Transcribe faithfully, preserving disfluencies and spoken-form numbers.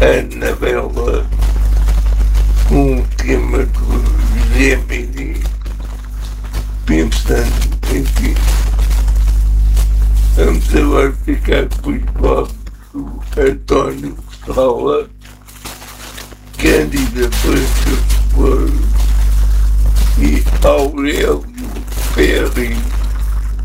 Anabela com o tema do Gemini, pensando em ti. Vamos agora ficar com os votos do António Sola, Cândida Branca Flores e Aurélio Ferri.